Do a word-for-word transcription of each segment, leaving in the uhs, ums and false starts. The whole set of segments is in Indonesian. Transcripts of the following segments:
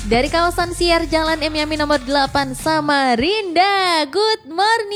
Dari kawasan Siar Jalan M Yamin nomor delapan Samarinda. Good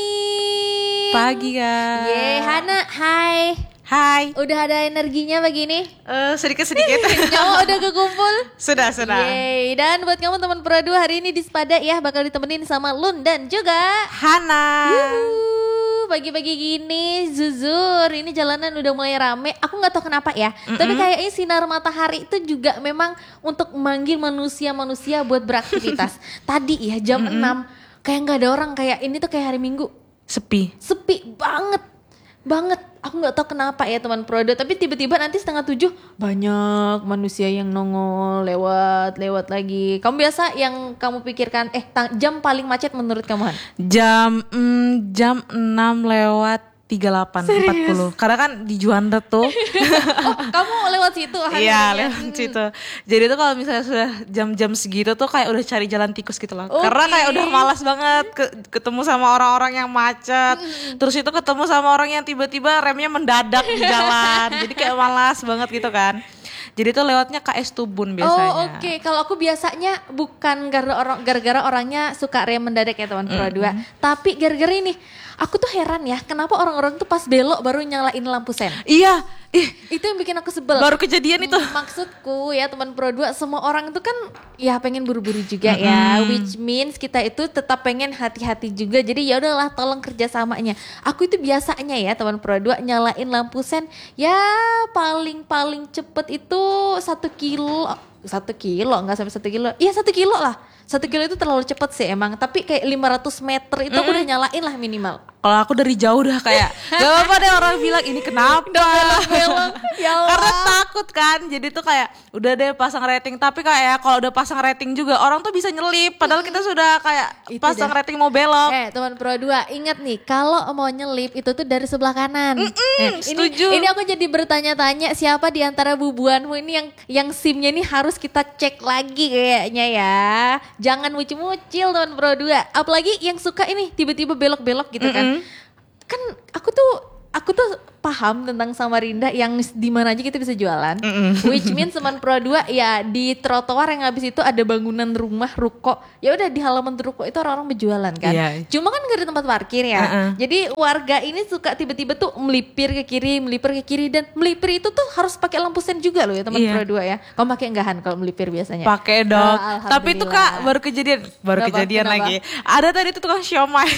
morning. Pagi Kak. Ye, Hana, hai. Hai. Udah ada energinya begini? Uh, sedikit-sedikit. Nyawa udah kekumpul? Sudah, sudah. Yeay, dan buat kamu teman Pro dua hari ini di Spada ya bakal ditemenin sama Lun dan juga Hana. Yuhu, pagi-pagi gini Zuzur, ini jalanan udah mulai rame. Aku gak tahu kenapa ya, mm-mm. tapi kayaknya sinar matahari itu juga memang untuk memanggil manusia-manusia buat beraktivitas. Tadi ya jam mm-mm. enam kayak gak ada orang, kayak ini tuh kayak hari Minggu. Sepi. Sepi banget. Banget, aku nggak tahu kenapa ya teman Prodo, tapi tiba-tiba nanti setengah tujuh banyak manusia yang nongol lewat lewat lagi. Kamu biasa yang kamu pikirkan eh tang- jam paling macet menurut kamu Han? Jam mm, jam enam lewat tiga puluh delapan empat puluh. Karena kan di Juanda tuh. Oh, kamu lewat situ Han? Iya, lewat hmm. situ. Jadi tuh kalau misalnya sudah jam-jam segitu tuh kayak udah cari jalan tikus gitu loh. Okay. Karena kayak udah malas banget ke- ketemu sama orang-orang yang macet. Hmm. Terus itu ketemu sama orang yang tiba-tiba remnya mendadak di jalan. Jadi kayak malas banget gitu kan. Jadi tuh lewatnya K S Tubun biasanya. Oh oke, okay. Kalau aku biasanya bukan gara-gara orang gara-gara orangnya suka rem mendadak ya teman Pro dua, mm-hmm. tapi gara-gara ini. Aku tuh heran ya, kenapa orang-orang tuh pas belok baru nyalain lampu sen. Iya, ih, itu yang bikin aku sebel. Baru kejadian itu. Maksudku ya teman Pro dua, semua orang itu kan ya pengen buru-buru juga mm-hmm. ya, which means kita itu tetap pengen hati-hati juga. Jadi ya udahlah tolong kerjasamanya. Aku itu biasanya ya teman Pro dua nyalain lampu sen ya paling-paling cepet itu satu kilo. Satu kilo, nggak sampai satu kilo. Iya satu kilo lah. Satu kilo itu terlalu cepet sih emang. Tapi kayak lima ratus meter itu mm-hmm. aku udah nyalain lah minimal. Kalau aku dari jauh udah kayak gak apa-apa deh orang bilang ini kenapa. Belok-belok. Ya Allah. Karena takut kan. Jadi tuh kayak udah deh pasang rating. Tapi kayak kalau udah pasang rating juga orang tuh bisa nyelip. Padahal kita sudah kayak itu pasang deh. Rating mau belok. Eh teman Pro dua ingat nih, kalau mau nyelip itu tuh dari sebelah kanan. Eh, setuju. Ini, ini aku jadi bertanya-tanya siapa di antara bubuanmu ini yang yang SIM-nya ini harus kita cek lagi kayaknya ya. Jangan mucil-mucil teman Pro dua. Apalagi yang suka ini tiba-tiba belok-belok gitu kan. Mm-hmm. Kan aku tuh aku tuh paham tentang Samarinda yang di mana aja kita bisa jualan. Mm-hmm. Which means teman Pro dua ya di trotoar yang habis itu ada bangunan rumah, ruko. Ya udah di halaman ruko itu orang-orang berjualan kan. Yeah. Cuma kan gak ada tempat parkir ya. Uh-uh. Jadi warga ini suka tiba-tiba tuh melipir ke kiri, melipir ke kiri, dan melipir itu tuh harus pakai lampu sen juga loh ya teman yeah. Pro dua ya. Kamu pakai enggak Han kalau melipir biasanya? Pakai dong. Nah, tapi itu Kak baru kejadian, baru kenapa? Kejadian kenapa? Lagi. Ada tadi tuh tukang siomay.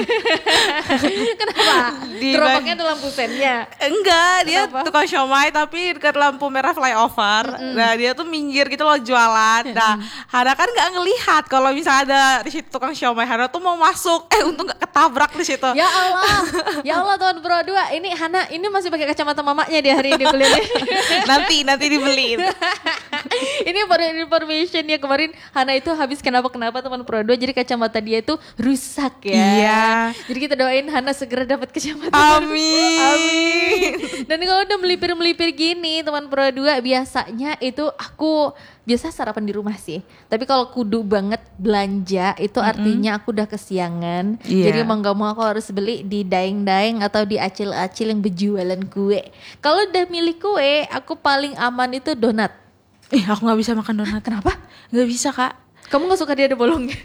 Kenapa? Gerobaknya ada lampu sennya. Enggak, dia kenapa? Tukang siomay tapi dekat lampu merah flyover. Mm-hmm. Nah dia tuh minggir gitu loh jualan. Nah Hana kan nggak ngelihat kalau misalnya ada di situ tukang siomay. Hana tuh mau masuk, eh untung nggak ketabrak di situ. Ya Allah, ya Allah teman Pro dua. Ini Hana ini masih pakai kacamata mamanya di hari ini beli. nanti nanti dibeliin. Ini baru information ya, kemarin Hana itu habis kenapa-kenapa teman Pro dua, jadi kacamata dia itu rusak ya. Iya. Jadi kita doain Hana segera dapat kacamata. Amin. Amin. Dan kalau udah melipir-melipir gini teman Pro dua, biasanya itu aku biasa sarapan di rumah sih. Tapi kalau kudu banget belanja itu mm-hmm. artinya aku udah kesiangan. Yeah. Jadi mau gak mau aku harus beli di daeng-daeng atau di acil-acil yang berjualan kue. Kalau udah milih kue, aku paling aman itu donat. Eh aku gak bisa makan donat. Kenapa? Gak bisa Kak. Kamu gak suka dia ada bolongnya?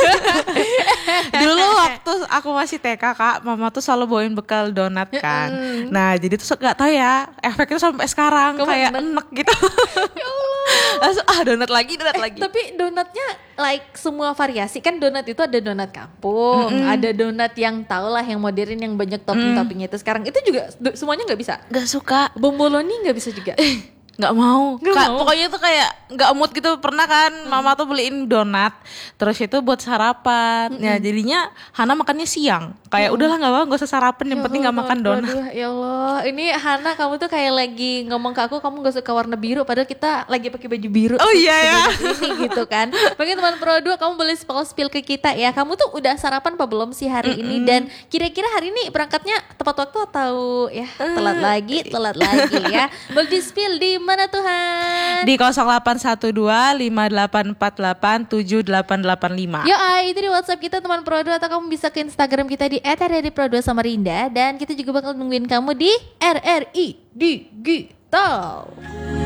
Dulu waktu aku masih T K Kak, mama tuh selalu bawain bekal donat kan. Mm. Nah jadi tuh gak tahu ya efeknya sampai sekarang. Kamu kayak enek gitu. Ya Allah. Langsung ah donat lagi, donat eh, lagi. Tapi donatnya like semua variasi. Kan donat itu ada donat kampung, mm-hmm. ada donat yang tau lah yang modern yang banyak topping-toppingnya itu. Sekarang itu juga semuanya gak bisa. Gak suka. Bomboloni gak bisa juga. Nggak mau, Nggak Kak, mau. Pokoknya tuh kayak nggak mood gitu. Pernah kan hmm. mama tuh beliin donat terus itu buat sarapan. hmm. Ya jadinya Hana makannya siang. Kayak hmm. udahlah nggak apa-apa, nggak usah sarapan, yang ya penting nggak makan donat. Aduh, ya Allah, ini Hana kamu tuh kayak lagi ngomong ke aku kamu nggak suka warna biru, padahal kita lagi pakai baju biru. Oh iya ya. Ini gitu kan. Bagi teman Pro dua, kamu boleh spill ke kita ya. Kamu tuh udah sarapan apa belum sih hari mm-hmm. ini, dan kira-kira hari ini berangkatnya tepat waktu atau ya telat lagi, telat lagi ya. Boleh di spill di mana Tuhan? Di nol delapan satu dua lima delapan empat delapan tujuh delapan delapan lima. Yo, ay, itu di WhatsApp kita teman Pro dua, atau kamu bisa ke Instagram kita di et r r i pro dua Samarinda, dan kita juga bakal nungguin kamu di R R I Digital.